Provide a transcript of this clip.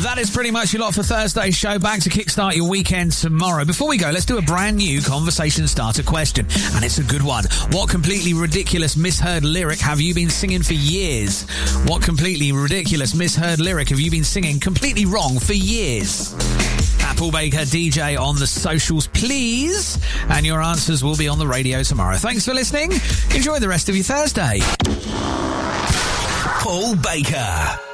That is pretty much your lot for Thursday's show. Back to kickstart your weekend tomorrow. Before we go, let's do a brand new conversation starter question. And it's a good one. What completely ridiculous misheard lyric have you been singing for years? What completely ridiculous misheard lyric have you been singing completely wrong for years? At Paul Baker DJ on the socials, please. And your answers will be on the radio tomorrow. Thanks for listening. Enjoy the rest of your Thursday. Paul Baker.